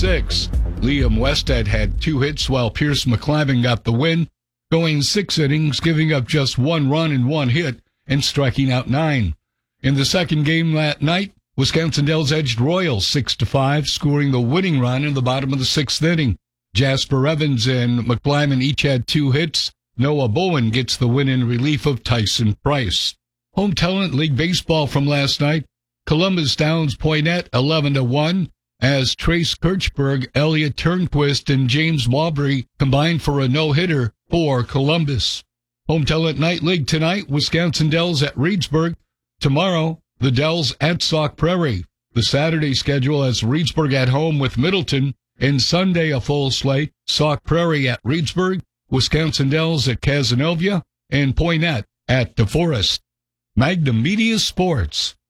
6. Liam Westhead had 2 hits while Pierce McClavin got the win, going 6 innings, giving up just 1 run and 1 hit and striking out 9. In the second game that night, Wisconsin Dells edged Royals 6-5, scoring the winning run in the bottom of the 6th inning. Jasper Evans and McClyman each had 2 hits. Noah Bowen gets the win in relief of Tyson Price. Home Talent League baseball from last night. Columbus downs Poynette 11-1 as Trace Kirchberg, Elliot Turnquist, and James Maubrey combined for a no-hitter for Columbus. Home Talent Night League tonight, Wisconsin Dells at Reedsburg. Tomorrow, the Dells at Sauk Prairie. The Saturday schedule has Reedsburg at home with Middleton, and Sunday a full slate, Sauk Prairie at Reedsburg, Wisconsin Dells at Cazenovia, and Poynette at DeForest. Magnum Media Sports.